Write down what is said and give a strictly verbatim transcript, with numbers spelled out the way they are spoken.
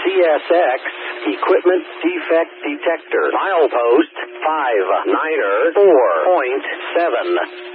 C S X Equipment Defect Detector. Milepost five niner four point seven.